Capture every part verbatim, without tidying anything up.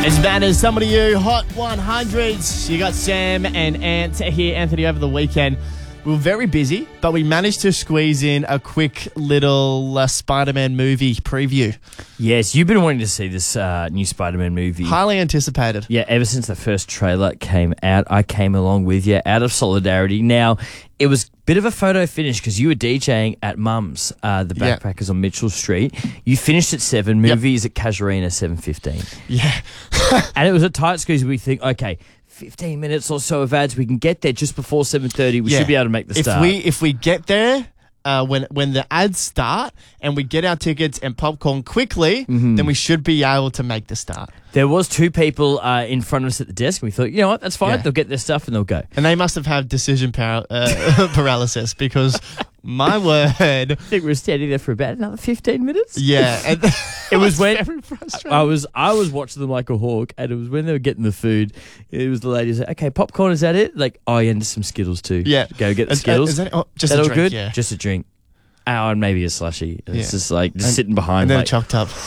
It's Matters, some of you, Hot one hundreds. You got Sam and Ant here, Anthony, over the weekend. We were very busy, but we managed to squeeze in a quick little uh, Spider-Man movie preview. Yes, you've been wanting to see this uh, new Spider-Man movie. Highly anticipated. Yeah, ever since the first trailer came out, I came along with you out of solidarity. Now, it was a bit of a photo finish because you were DJing at Mum's, uh, the Yeah. Backpackers on Mitchell Street. You finished at seven, movies at Casuarina seven fifteen. Yeah. And it was a tight squeeze. We think, okay, fifteen minutes or so of ads, we can get there just before seven thirty. We Yeah. should be able to make the if start. we If we get there uh, when when the ads start and we get our tickets and popcorn quickly, Mm-hmm. then we should be able to make the start. There was two people uh, in front of us at the desk. And we thought, you know what, that's fine. Yeah. They'll get their stuff and they'll go. And they must have had decision par- uh, paralysis because, my word, I think we were standing there for about another fifteen minutes. yeah. And It was when very frustrating. I was I was watching them like a hawk, and it was when they were getting the food. It was the lady said, "Okay, popcorn, is that it?" Like, oh yeah, and some Skittles too. Yeah. Go get the Is- Skittles. Is that, oh, just that a all drink, good? Yeah. Just a drink. Oh, and maybe a slushy. It's Yeah. just like just And- sitting behind, and then like, chopped up.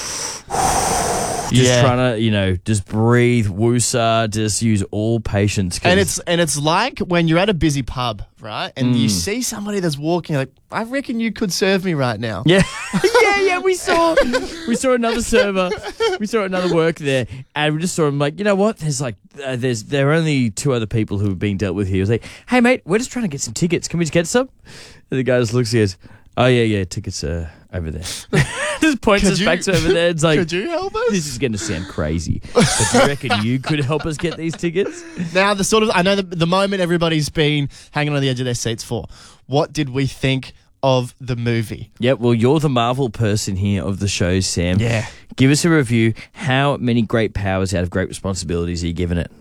just Yeah. trying to, you know, just breathe, woosah, just use all patience. 'cause- And it's and it's like when you're at a busy pub, right? And you Mm. see somebody that's walking, like, I reckon you could serve me right now. yeah, yeah, yeah. We saw, we saw another server, we saw another work there, and we just saw him like, you know what? There's like, uh, there's there are only two other people who have been dealt with here. He was like, hey mate, we're just trying to get some tickets. Can we just get some? And the guy just looks, he goes, oh yeah, yeah, tickets are over there. Just points Could us you- back to over there. It's like, Could you help us? this is going to sound crazy, but do you reckon you could help us get these tickets? Now, the sort of, I know the, the moment everybody's been hanging on the edge of their seats for. What did we think of the movie? Yep, well, you're the Marvel person here of the show, Sam. Yeah. Give us a review. How many great powers out of great responsibilities are you giving it?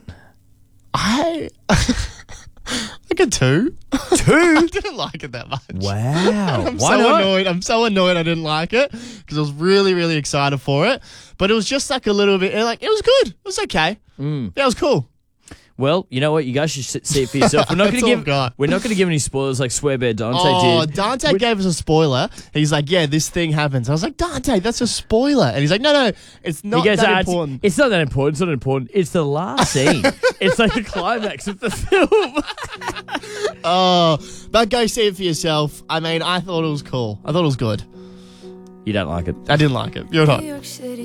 I like a two. Two? I didn't like it that much. Wow. I'm Why so not? annoyed. I'm so annoyed I didn't like it because I was really, really excited for it. But it was just like a little bit, like, it was good. It was okay. Mm. Yeah, it was cool. Well, you know what? You guys should sit- see it for yourself. We're not That's going to all give. I've got. We're not going to give any spoilers like Swearbear Dante Oh, did. Dante We- gave us a spoiler. He's like, yeah, this thing happens. I was like, Dante, that's a spoiler. And he's like, no, no, it's not He goes, that "Ah, it's- important. It's not that important. It's not important. It's the last scene. It's like the climax of the film. Oh, but go see it for yourself. I mean, I thought it was cool. I thought it was good. You don't like it. I didn't like it. You're not. New York City.